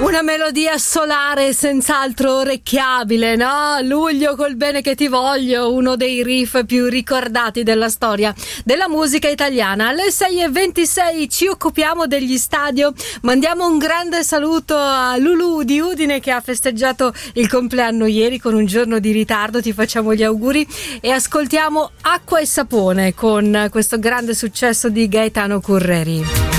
Una melodia solare senz'altro orecchiabile, no? Luglio col bene che ti voglio, uno dei riff più ricordati della storia della musica italiana. Alle 6:26 ci occupiamo degli stadio. Mandiamo un grande saluto a Lulu di Udine che ha festeggiato il compleanno ieri con un giorno di ritardo. Ti facciamo gli auguri e ascoltiamo Acqua e Sapone con questo grande successo di Gaetano Curreri.